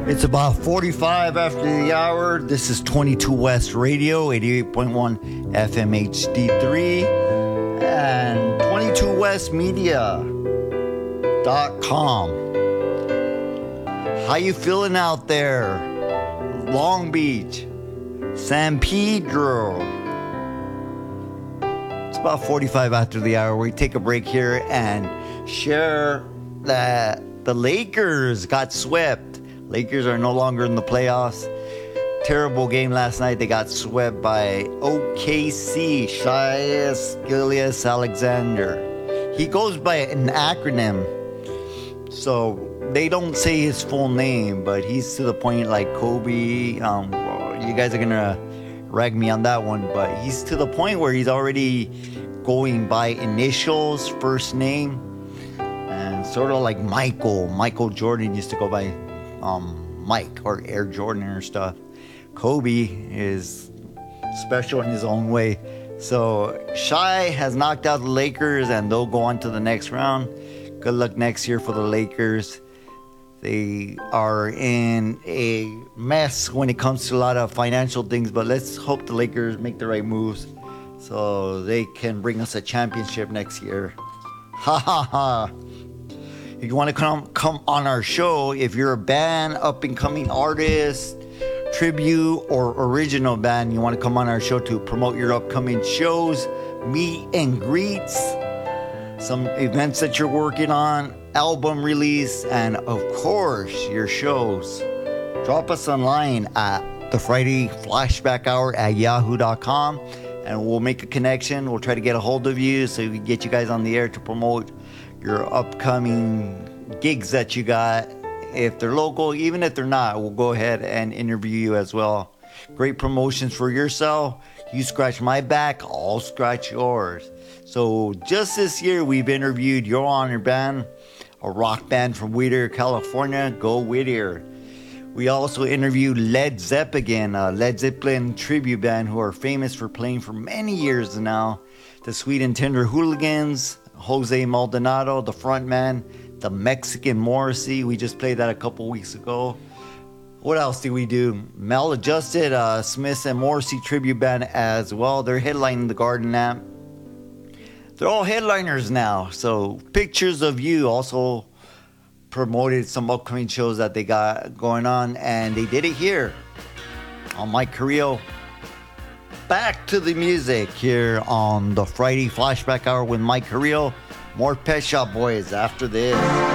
It's about 45 after the hour. This is 22 West Radio, 88.1 FM HD3, and 22westmedia.com. How you feeling out there? Long Beach, San Pedro. It's about 45 after the hour. We take a break here and share that the Lakers got swept. Lakers are no longer in the playoffs. Terrible game last night. They got swept by OKC, Shai Gilgeous-Alexander. He goes by an acronym, so they don't say his full name, but he's to the point like Kobe. You guys are going to rag me on that one, but he's to the point where he's already going by initials, first name, and sort of like Michael Jordan used to go by Mike or Air Jordan or stuff. Kobe is special in his own way. So Shai has knocked out the Lakers and they'll go on to the next round. Good luck next year for the Lakers. They are in a mess when it comes to a lot of financial things, but let's hope the Lakers make the right moves so they can bring us a championship next year. Ha ha ha. If you want to come on our show, if you're a band, up-and-coming artist, tribute, or original band, you want to come on our show to promote your upcoming shows, meet and greets, some events that you're working on, album release, and of course, your shows. Drop us online at the Friday Flashback Hour at yahoo.com, and we'll make a connection. We'll try to get a hold of you so we can get you guys on the air to promote your upcoming gigs that you got. If they're local, even if they're not, we'll go ahead and interview you as well. Great promotions for yourself. You scratch my back, I'll scratch yours. So just this year, we've interviewed Your Honor Band, a rock band from Whittier, California. Go Whittier. We also interviewed Led Zeppelin, a Led Zeppelin tribute band who are famous for playing for many years now. The Sweet and Tender Hooligans, Jose Maldonado, the frontman, the Mexican Morrissey. We just played that a couple weeks ago. What else did we do? Maladjusted, Smith and Morrissey tribute band as well. They're headlining the Garden Amp. They're all headliners now. So Pictures of You also promoted some upcoming shows that they got going on, and they did it here on Mike Carrillo. Back to the music here on the Friday Flashback Hour with Mike Carrillo. More Pet Shop Boys after this.